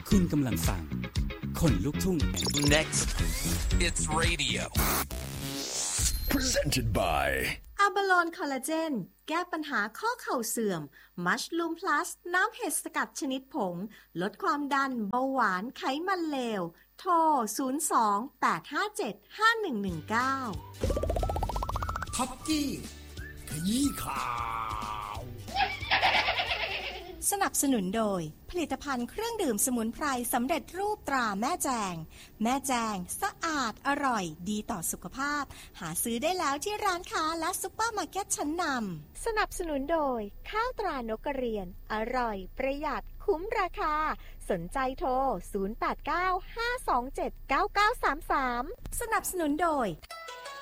คุณกำลังฟังคนลุกทุ่ง Next it's radio presented by อะบาโลนคอลลาเจนแก้ปัญหาข้อเข่าเสื่อมมัชลูมพลัสน้ำเห็ดสกัดชนิดผงลดความดันเบาหวานไขมันเลวโทร02-857-5119 ท็อปกี้ขยี้ข่าวสนับสนุนโดยผลิตภัณฑ์เครื่องดื่มสมุนไพรสำเร็จรูปตราแม่แจงแม่แจงสะอาดอร่อยดีต่อสุขภาพหาซื้อได้แล้วที่ร้านค้าและซุปเปอร์มาร์เก็ตชั้นนำสนับสนุนโดยข้าวตรานกกระเรียนอร่อยประหยัดคุ้มราคาสนใจโทร0895279933สนับสนุนโดย